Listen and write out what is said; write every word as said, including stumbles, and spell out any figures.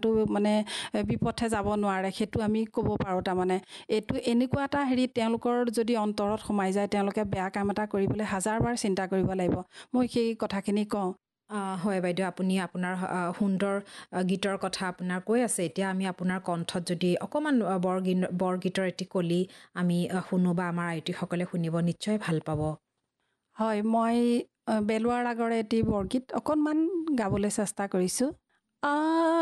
জীৱনটো মানে বিপথে যাব নোৱাৰে সেইটো আমি ক'ব পাৰোঁ তাৰমানে এইটো এনেকুৱা এটা হেৰি তেওঁলোকৰ যদি অন্তৰত সোমাই যায় তেওঁলোকে বেয়া কাম এটা কৰিবলৈ হাজাৰবাৰ চিন্তা কৰিব লাগিব মই সেই কথাখিনি কওঁ হয় বাইদেউ আপুনি আপোনাৰ সুন্দৰ গীতৰ কথা আপোনাৰ কৈ আছে এতিয়া আমি আপোনাৰ কণ্ঠত যদি অকণমান বৰগীত বৰগীতৰ এটি কলি আমি শুনো বা আমাৰ আয়তীসকলে শুনিব নিশ্চয় ভাল পাব হয় মই বেলুৱাৰ আগৰ এটি বৰগীত অকণমান গাবলৈ চেষ্টা কৰিছোঁ আ